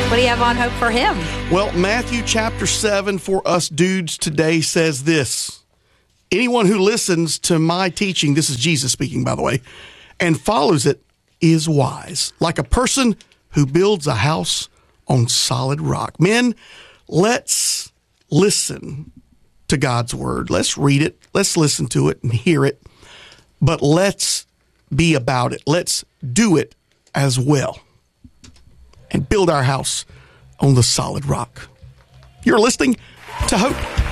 What do you have on hope for him? Well, Matthew chapter 7 for us dudes today says this. Anyone who listens to my teaching, this is Jesus speaking, by the way, and follows it is wise, like a person who builds a house on solid rock. Men, let's listen to God's word. Let's read it. Let's listen to it and hear it. But let's be about it. Let's do it as well and build our house on the solid rock. You're listening to Hope